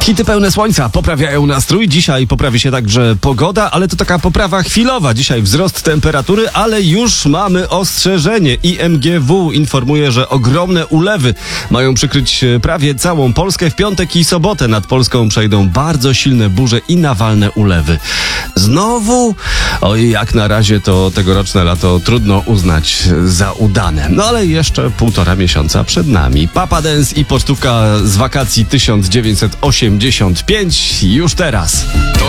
Hity pełne słońca poprawiają nastrój. Dzisiaj poprawi się także pogoda, ale to taka poprawa chwilowa. Dzisiaj wzrost temperatury, ale już mamy ostrzeżenie. IMGW informuje, że ogromne ulewy mają przykryć prawie całą Polskę. W piątek i sobotę nad Polską przejdą bardzo silne burze i nawalne ulewy. Znowu? Oj, jak na razie to tegoroczne lato trudno uznać za udane. No ale jeszcze 1,5 miesiąca przed nami. Papa Dance i pocztówka z wakacji 1985 już teraz.